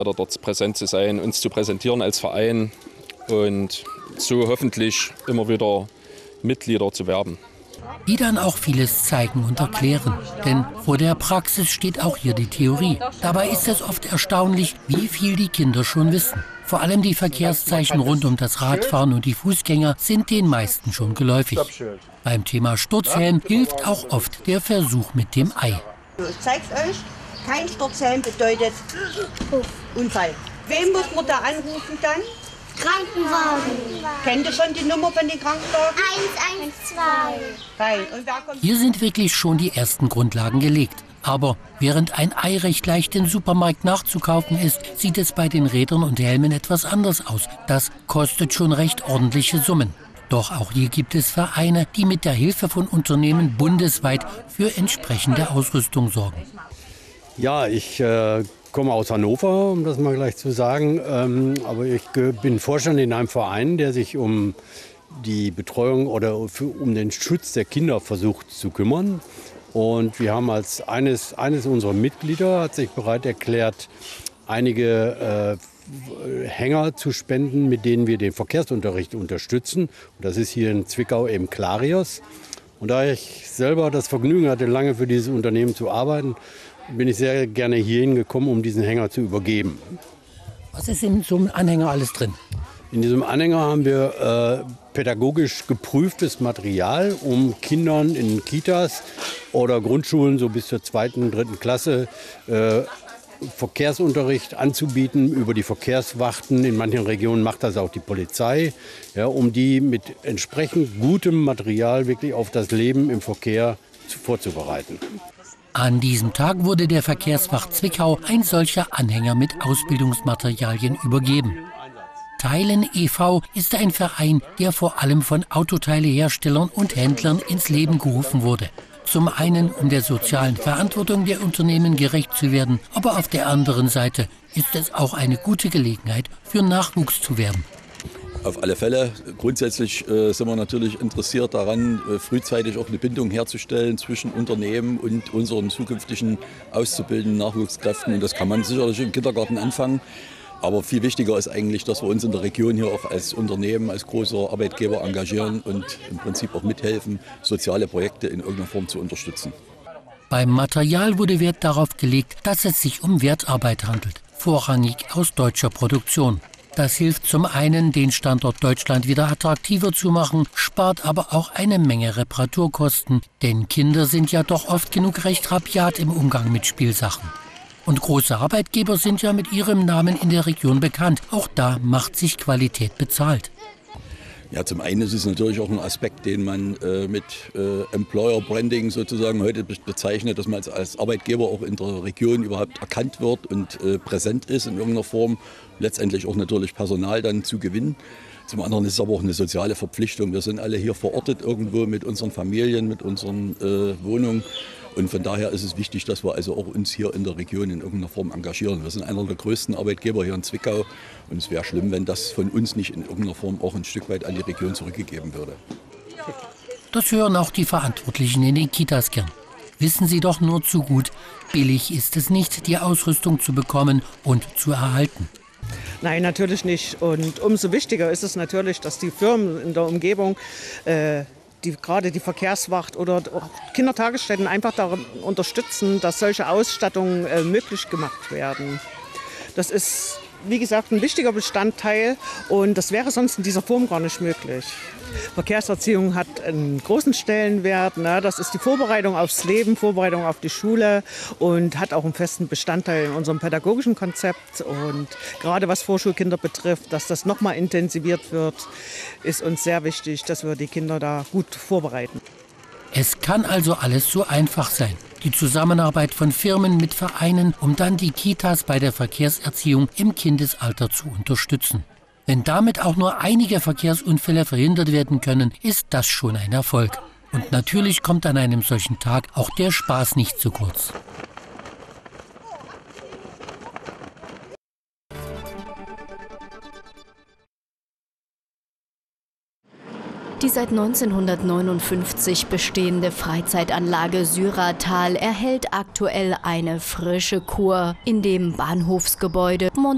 Dort präsent zu sein, uns zu präsentieren als Verein und so hoffentlich immer wieder Mitglieder zu werben. Die dann auch vieles zeigen und erklären. Denn vor der Praxis steht auch hier die Theorie. Dabei ist es oft erstaunlich, wie viel die Kinder schon wissen. Vor allem die Verkehrszeichen rund um das Radfahren und die Fußgänger sind den meisten schon geläufig. Beim Thema Sturzhelm hilft auch oft der Versuch mit dem Ei. Ich zeig's euch, kein Sturzhelm bedeutet Unfall. Wen muss man da anrufen dann? Krankenwagen. Kennt ihr schon die Nummer von den Krankenwagen? 112. Hier sind wirklich schon die ersten Grundlagen gelegt. Aber während ein Ei recht leicht im Supermarkt nachzukaufen ist, sieht es bei den Rädern und Helmen etwas anders aus. Das kostet schon recht ordentliche Summen. Doch auch hier gibt es Vereine, die mit der Hilfe von Unternehmen bundesweit für entsprechende Ausrüstung sorgen. Ja, ich komme aus Hannover, um das mal gleich zu sagen. Aber ich bin Vorstand in einem Verein, der sich um die Betreuung oder um den Schutz der Kinder versucht zu kümmern. Und wir haben als eines unserer Mitglieder hat sich bereit erklärt, einige Hänger zu spenden, mit denen wir den Verkehrsunterricht unterstützen. Und das ist hier in Zwickau eben Clarios. Und da ich selber das Vergnügen hatte, lange für dieses Unternehmen zu arbeiten, bin ich sehr gerne hierhin gekommen, um diesen Hänger zu übergeben. Was ist in so einem Anhänger alles drin? In diesem Anhänger haben wir pädagogisch geprüftes Material, um Kindern in Kitas oder Grundschulen so bis zur 2., 3. Klasse Verkehrsunterricht anzubieten über die Verkehrswachten. In manchen Regionen macht das auch die Polizei, ja, um die mit entsprechend gutem Material wirklich auf das Leben im Verkehr vorzubereiten. An diesem Tag wurde der Verkehrswacht Zwickau ein solcher Anhänger mit Ausbildungsmaterialien übergeben. Teilen e.V. ist ein Verein, der vor allem von Autoteileherstellern und Händlern ins Leben gerufen wurde. Zum einen, um der sozialen Verantwortung der Unternehmen gerecht zu werden, aber auf der anderen Seite ist es auch eine gute Gelegenheit, für Nachwuchs zu werben. Auf alle Fälle. Grundsätzlich sind wir natürlich interessiert daran, frühzeitig auch eine Bindung herzustellen zwischen Unternehmen und unseren zukünftigen auszubildenden Nachwuchskräften. Und das kann man sicherlich im Kindergarten anfangen. Aber viel wichtiger ist eigentlich, dass wir uns in der Region hier auch als Unternehmen, als großer Arbeitgeber engagieren und im Prinzip auch mithelfen, soziale Projekte in irgendeiner Form zu unterstützen. Beim Material wurde Wert darauf gelegt, dass es sich um Wertarbeit handelt, vorrangig aus deutscher Produktion. Das hilft zum einen, den Standort Deutschland wieder attraktiver zu machen, spart aber auch eine Menge Reparaturkosten, denn Kinder sind ja doch oft genug recht rabiat im Umgang mit Spielsachen. Und große Arbeitgeber sind ja mit ihrem Namen in der Region bekannt. Auch da macht sich Qualität bezahlt. Ja, zum einen ist es natürlich auch ein Aspekt, den man mit Employer Branding sozusagen heute bezeichnet, dass man als Arbeitgeber auch in der Region überhaupt erkannt wird und präsent ist in irgendeiner Form. Letztendlich auch natürlich Personal dann zu gewinnen. Zum anderen ist es aber auch eine soziale Verpflichtung. Wir sind alle hier verortet irgendwo mit unseren Familien, mit unseren Wohnungen. Und von daher ist es wichtig, dass wir also auch uns hier in der Region in irgendeiner Form engagieren. Wir sind einer der größten Arbeitgeber hier in Zwickau. Und es wäre schlimm, wenn das von uns nicht in irgendeiner Form auch ein Stück weit an die Region zurückgegeben würde. Das hören auch die Verantwortlichen in den Kitas gern. Wissen Sie doch nur zu gut, billig ist es nicht, die Ausrüstung zu bekommen und zu erhalten. Nein, natürlich nicht. Und umso wichtiger ist es natürlich, dass die Firmen in der Umgebung gerade die Verkehrswacht oder auch Kindertagesstätten einfach daran unterstützen, dass solche Ausstattungen möglich gemacht werden. Das ist, wie gesagt, ein wichtiger Bestandteil und das wäre sonst in dieser Form gar nicht möglich. Verkehrserziehung hat einen großen Stellenwert. Ne? Das ist die Vorbereitung aufs Leben, Vorbereitung auf die Schule und hat auch einen festen Bestandteil in unserem pädagogischen Konzept. Und gerade was Vorschulkinder betrifft, dass das nochmal intensiviert wird, ist uns sehr wichtig, dass wir die Kinder da gut vorbereiten. Es kann also alles so einfach sein. Die Zusammenarbeit von Firmen mit Vereinen, um dann die Kitas bei der Verkehrserziehung im Kindesalter zu unterstützen. Wenn damit auch nur einige Verkehrsunfälle verhindert werden können, ist das schon ein Erfolg. Und natürlich kommt an einem solchen Tag auch der Spaß nicht zu kurz. Die seit 1959 bestehende Freizeitanlage Syratal erhält aktuell eine frische Kur. In dem Bahnhofsgebäude